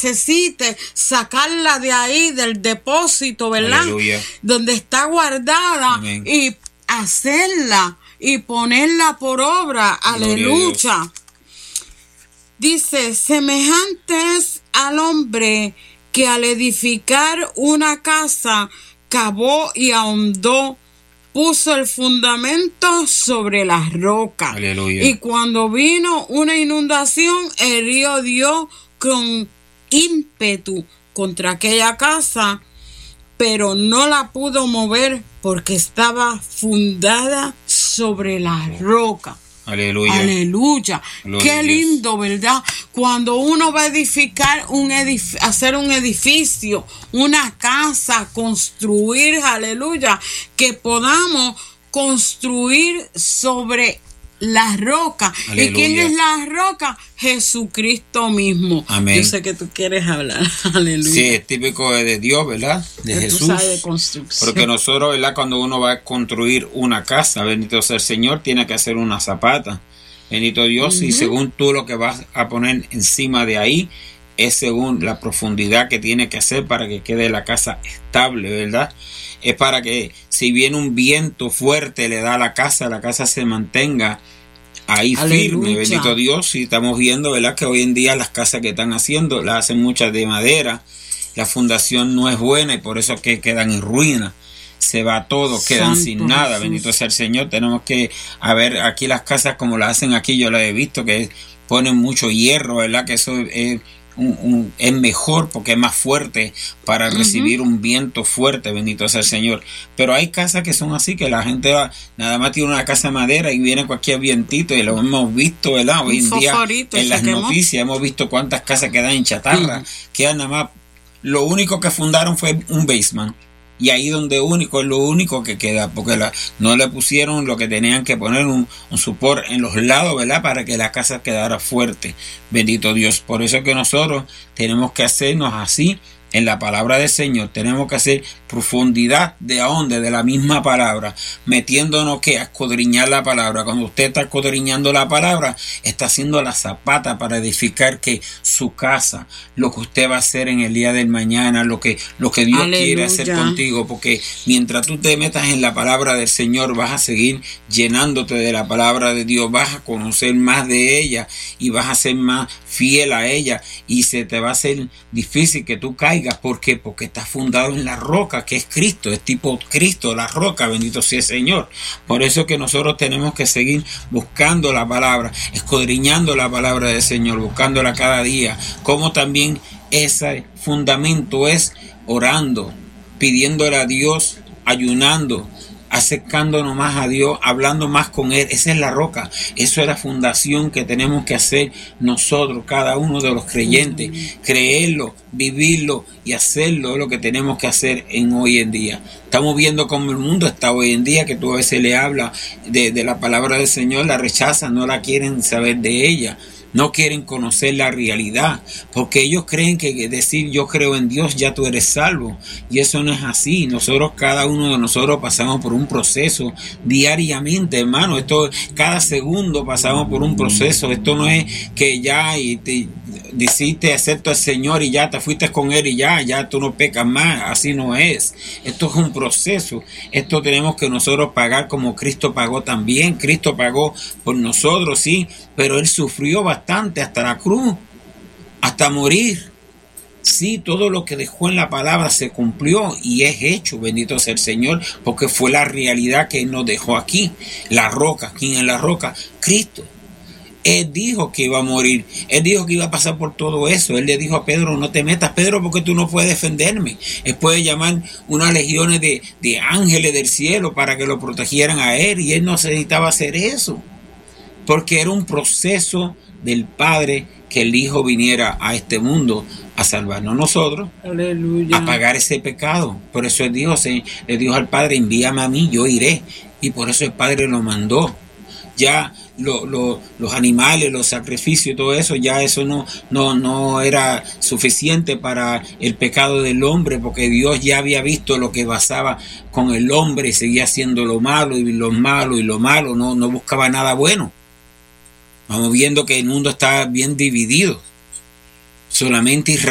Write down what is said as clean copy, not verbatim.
necesite sacarla de ahí, del depósito, ¿verdad? Aleluya. Donde está guardada. Amén. Y hacerla y ponerla por obra. Aleluya. Dice, semejante es al hombre que al edificar una casa cavó y ahondó, puso el fundamento sobre la roca. Aleluya. Y cuando vino una inundación, el río dio con ímpetu contra aquella casa, pero no la pudo mover porque estaba fundada sobre la roca. Aleluya. Aleluya. Gloria Qué a Dios. lindo, ¿verdad? Cuando uno va a edificar hacer un edificio, una casa, construir, aleluya, que podamos construir sobre la roca. Aleluya. ¿Y quién es la roca? Jesucristo mismo. Amén. Yo sé que tú quieres hablar. Aleluya. Sí, es típico de Dios, ¿verdad? De Que Jesús. tú sabes de construcción. Porque nosotros, ¿verdad? Cuando uno va a construir una casa, bendito sea el Señor, tiene que hacer una zapata. Bendito Dios, y según tú lo que vas a poner encima de ahí, es según la profundidad que tiene que hacer para que quede la casa estable, ¿verdad? Es para que si viene un viento fuerte le da a la casa se mantenga ahí firme, Aleluya. bendito Dios. Y estamos viendo, ¿verdad?, que hoy en día las casas que están haciendo, las hacen muchas de madera, la fundación no es buena y por eso es que quedan en ruina. Se va todo, quedan Santo sin nada, Jesús. bendito sea el Señor. Tenemos que, a ver, aquí las casas como las hacen aquí, yo las he visto que ponen mucho hierro, ¿verdad? Que eso es mejor porque es más fuerte para recibir un viento fuerte, bendito sea el Señor. Pero hay casas que son así, que la gente nada más tiene una casa de madera y viene cualquier vientito, y lo hemos visto, ¿verdad? Hoy en día en las noticias hemos visto cuántas casas quedan en chatarra, quedan nada más, lo único que fundaron fue un basement. Y ahí donde es lo único que queda, porque no le pusieron lo que tenían que poner, un support en los lados, ¿verdad? Para que la casa quedara fuerte. Bendito Dios. Por eso es que nosotros tenemos que hacernos así en la palabra del Señor. Tenemos que hacer profundidad de dónde, de la misma palabra, metiéndonos que a escudriñar la palabra. Cuando usted está escudriñando la palabra, está haciendo la zapata para edificar que su casa, lo que usted va a hacer en el día del mañana, lo que Dios Aleluya. quiere hacer contigo, porque mientras tú te metas en la palabra del Señor, vas a seguir llenándote de la palabra de Dios, vas a conocer más de ella y vas a ser más fiel a ella, y se te va a hacer difícil que tú caigas. ¿Por qué? Porque estás fundado en la roca, que es Cristo, es tipo Cristo, la roca, bendito sea el Señor. Por eso es que nosotros tenemos que seguir buscando la palabra, escudriñando la palabra del Señor, buscándola cada día, como también ese fundamento es orando, pidiéndole a Dios, ayunando, acercándonos más a Dios, hablando más con Él. Esa es la roca, eso es la fundación que tenemos que hacer nosotros, cada uno de los creyentes, creerlo, vivirlo y hacerlo es lo que tenemos que hacer en hoy en día. Estamos viendo cómo el mundo está hoy en día, que tú a veces le hablas de la palabra del Señor, la rechazan, no la quieren saber de ella. No quieren conocer la realidad, porque ellos creen que decir yo creo en Dios ya tú eres salvo, y eso no es así. Nosotros, cada uno de nosotros pasamos por un proceso diariamente, hermano. Esto, cada segundo pasamos por un proceso. Esto no es que ya y te decidiste acepto al Señor y ya te fuiste con Él y ya tú no pecas más. Así no es. Esto es un proceso. Esto tenemos que nosotros pagar como Cristo pagó también. Cristo pagó por nosotros, sí, pero Él sufrió bastante hasta la cruz, hasta morir. Sí, todo lo que dejó en la palabra se cumplió y es hecho, bendito sea el Señor, porque fue la realidad que Él nos dejó aquí. La roca, ¿quién es la roca? Cristo. Él dijo que iba a morir, Él dijo que iba a pasar por todo eso. Él le dijo a Pedro, no te metas, Pedro, porque tú no puedes defenderme. Él puede llamar unas legiones de ángeles del cielo para que lo protegieran a Él, y Él no necesitaba hacer eso, porque era un proceso del Padre que el Hijo viniera a este mundo a salvarnos nosotros. Aleluya. A pagar ese pecado. Por eso Él dijo, le dijo al Padre, envíame a mí, yo iré. Y por eso el Padre lo mandó. Ya los animales, los sacrificios y todo eso, ya eso no era suficiente para el pecado del hombre, porque Dios ya había visto lo que pasaba con el hombre y seguía haciendo lo malo y lo malo y lo malo, no buscaba nada bueno. Vamos viendo que el mundo está bien dividido. Solamente Israel